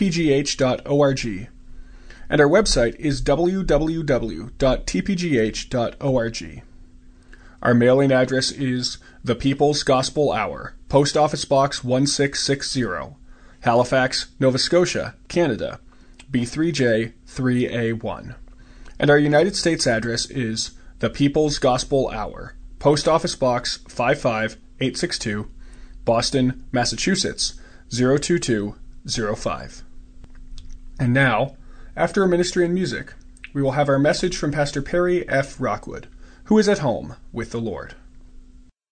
tpgh.org. And our website is www.tpgh.org. Our mailing address is The People's Gospel Hour, Post Office Box 1660, Halifax, Nova Scotia, Canada, B3J 3A1. And our United States address is The People's Gospel Hour, Post Office Box 55862, Boston, Massachusetts 02205. And now, after ministry and music, we will have our message from Pastor Perry F. Rockwood, who is at home with the Lord.